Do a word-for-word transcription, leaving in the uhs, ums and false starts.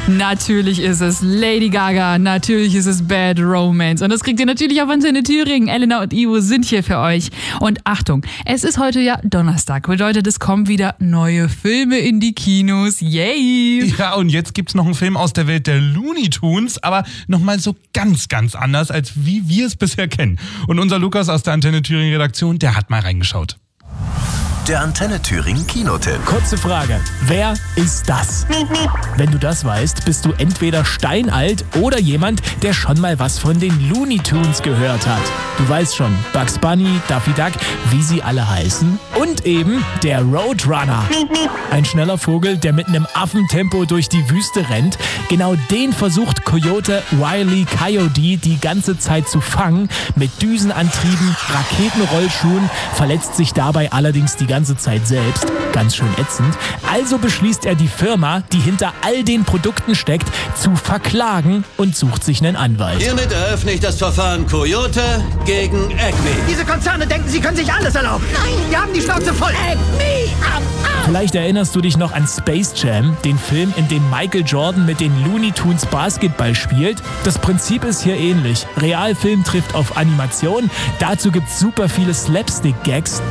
Natürlich ist es Lady Gaga, natürlich ist es Bad Romance und das kriegt ihr natürlich auf Antenne Thüringen. Elena und Ivo sind hier für euch. Und Achtung, es ist heute ja Donnerstag, bedeutet es kommen wieder neue Filme in die Kinos. Yay! Ja, und jetzt gibt's noch einen Film aus der Welt der Looney Tunes, aber nochmal so ganz, ganz anders, als wie wir es bisher kennen. Und unser Lukas aus der Antenne Thüringen Redaktion, der hat mal reingeschaut. Der Antenne Thüringen Kinotipp. Kurze Frage, wer ist das? Wenn du das weißt, bist du entweder steinalt oder jemand, der schon mal was von den Looney Tunes gehört hat. Du weißt schon, Bugs Bunny, Daffy Duck, wie sie alle heißen. Und eben der Roadrunner. Ein schneller Vogel, der mit einem Affentempo durch die Wüste rennt. Genau den versucht Coyote Wile E. Coyote die ganze Zeit zu fangen. Mit Düsenantrieben, Raketenrollschuhen, verletzt sich dabei allerdings die ganze Zeit selbst. Ganz schön ätzend. Also beschließt er, die Firma, die hinter all den Produkten steckt, zu verklagen und sucht sich einen Anwalt. Hiermit eröffne ich das Verfahren Coyote gegen Acme. Diese Konzerne denken, sie können sich alles erlauben. Nein, wir haben die Schnauze voll. Acme, am Arsch. Vielleicht erinnerst du dich noch an Space Jam, den Film, in dem Michael Jordan mit den Looney Tunes Basketball spielt. Das Prinzip ist hier ähnlich. Realfilm trifft auf Animation. Dazu gibt's super viele Slapstick-Gags.